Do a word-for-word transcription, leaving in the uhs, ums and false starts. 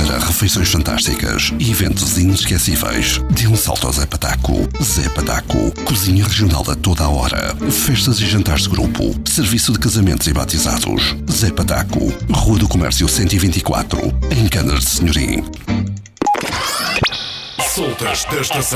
para refeições fantásticas e eventos inesquecíveis, dê um salto ao Zé Pataco. Zé Pataco, cozinha regional a toda a hora, festas e jantares de grupo, serviço de casamentos e batizados. Zé Pataco, Rua do Comércio cento e vinte e quatro, em Canas de Senhorim. Soltas da estação.